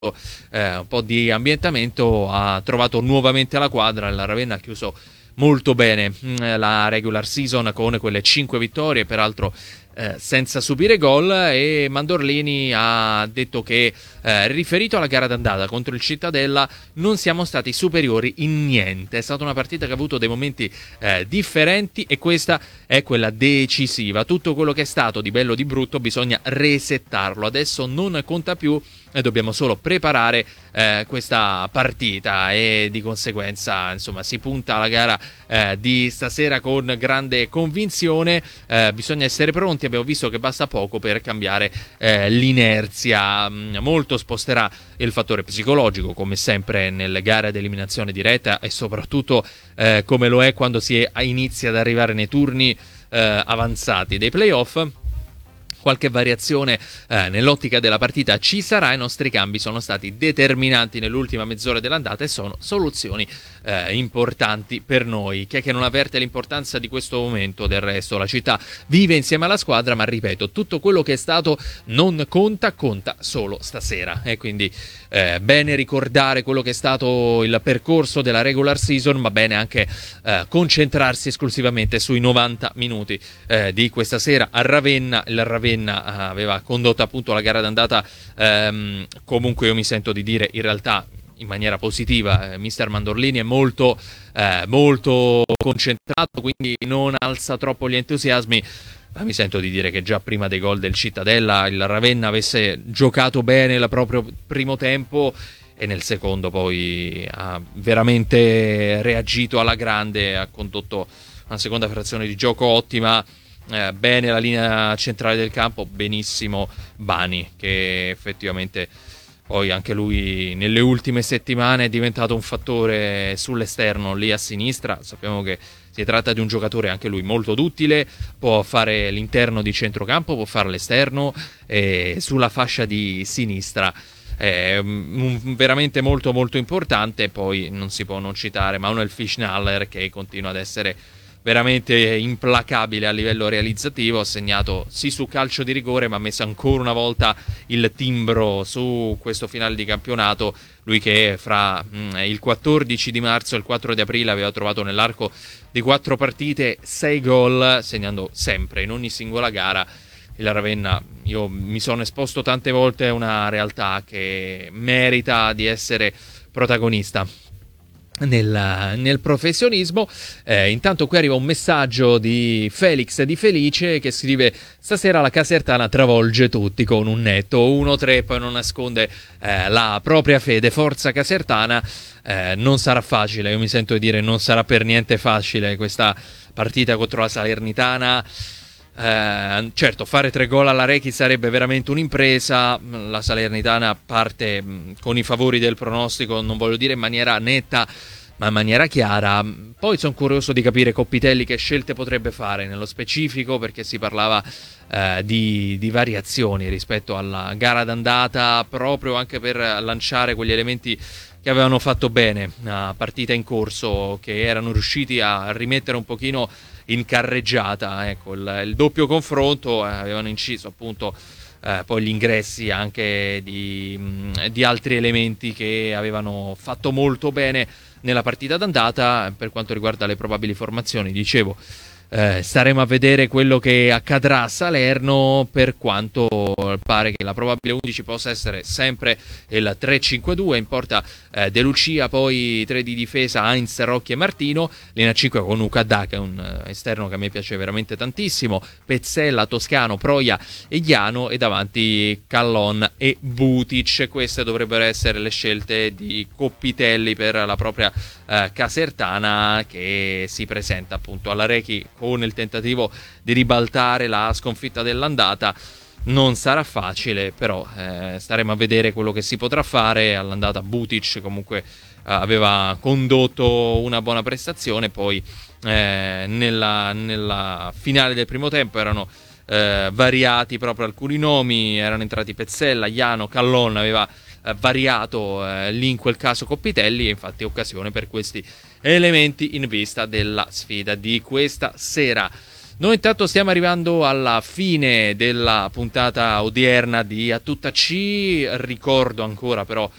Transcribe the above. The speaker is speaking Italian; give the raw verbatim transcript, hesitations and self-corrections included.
eh, un po' di ambientamento, ha trovato nuovamente la quadra. La Ravenna ha chiuso molto bene la regular season con quelle cinque vittorie, peraltro eh, senza subire gol, e Mandorlini ha detto che eh, riferito alla gara d'andata contro il Cittadella non siamo stati superiori in niente, è stata una partita che ha avuto dei momenti eh, differenti e questa è quella decisiva. Tutto quello che è stato di bello o di brutto bisogna resettarlo, adesso non conta più e dobbiamo solo preparare eh, questa partita, e di conseguenza insomma si punta alla gara eh, di stasera con grande convinzione. Eh, bisogna essere pronti, abbiamo visto che basta poco per cambiare eh, l'inerzia. Molto sposterà il fattore psicologico, come sempre nelle gare ad eliminazione diretta, e soprattutto eh, come lo è quando si è, inizia ad arrivare nei turni eh, avanzati dei playoff. Qualche variazione eh, nell'ottica della partita ci sarà. I nostri cambi sono stati determinanti nell'ultima mezz'ora dell'andata e sono soluzioni eh, importanti per noi. Chi è che non avverte l'importanza di questo momento? Del resto la città vive insieme alla squadra, ma ripeto, tutto quello che è stato non conta, conta solo stasera, e quindi eh, bene ricordare quello che è stato il percorso della regular season, ma bene anche eh, concentrarsi esclusivamente sui novanta minuti eh, di questa sera a Ravenna. Il Ravenna aveva condotto appunto la gara d'andata, ehm, comunque io mi sento di dire in realtà in maniera positiva. eh, mister Mandorlini è molto eh, molto concentrato, quindi non alza troppo gli entusiasmi, ma mi sento di dire che già prima dei gol del Cittadella il Ravenna avesse giocato bene il proprio primo tempo, e nel secondo poi ha veramente reagito alla grande, ha condotto una seconda frazione di gioco ottima. Eh, bene la linea centrale del campo, benissimo Bani, che effettivamente poi anche lui nelle ultime settimane è diventato un fattore sull'esterno lì a sinistra. Sappiamo che si tratta di un giocatore anche lui molto duttile, può fare l'interno di centrocampo, può fare l'esterno e sulla fascia di sinistra. È un, veramente molto molto importante. Poi non si può non citare Manuel Fischnaller, che continua ad essere veramente implacabile a livello realizzativo. Ha segnato sì su calcio di rigore, ma ha messo ancora una volta il timbro su questo finale di campionato. Lui che fra mh, il quattordici di marzo e il quattro di aprile aveva trovato nell'arco di quattro partite sei gol, segnando sempre in ogni singola gara. Il Ravenna, io mi sono esposto tante volte, è una realtà che merita di essere protagonista Nel, nel professionismo. Eh, intanto qui arriva un messaggio di Felix Di Felice che scrive: stasera la Casertana travolge tutti con un netto uno tre, poi non nasconde eh, la propria fede. Forza Casertana. Eh, non sarà facile, io mi sento di dire non sarà per niente facile questa partita contro la Salernitana. Eh, certo, fare tre gol alla Rechi sarebbe veramente un'impresa. La Salernitana parte mh, con i favori del pronostico, non voglio dire in maniera netta, ma in maniera chiara. Poi sono curioso di capire Coppitelli che scelte potrebbe fare nello specifico, perché si parlava eh, di, di variazioni rispetto alla gara d'andata, proprio anche per lanciare quegli elementi che avevano fatto bene una partita in corso, che erano riusciti a rimettere un pochino in carreggiata. Ecco, il, il doppio confronto, eh, avevano inciso appunto eh, poi gli ingressi anche di, mh, di altri elementi che avevano fatto molto bene nella partita d'andata. Per quanto riguarda le probabili formazioni, dicevo, eh, staremo a vedere quello che accadrà a Salerno, per quanto pare che la probabile undici possa essere sempre il tre cinque due. In porta eh, De Lucia, poi tre di difesa Heinz, Rocchi e Martino, linea cinque con Ukada, che è un uh, esterno che a me piace veramente tantissimo, Pezzella, Toscano, Proia e Iano, e davanti Callon e Butic. Queste dovrebbero essere le scelte di Coppitelli per la propria uh, Casertana, che si presenta appunto alla Rechi con il tentativo di ribaltare la sconfitta dell'andata. Non sarà facile, però eh, staremo a vedere quello che si potrà fare. All'andata Butic comunque eh, aveva condotto una buona prestazione, poi eh, nella, nella finale del primo tempo erano eh, variati proprio alcuni nomi, erano entrati Pezzella, Iano, Callon, aveva eh, variato eh, lì in quel caso Coppitelli, e infatti occasione per questi elementi in vista della sfida di questa sera. Noi intanto stiamo arrivando alla fine della puntata odierna di A Tutta C, ricordo ancora però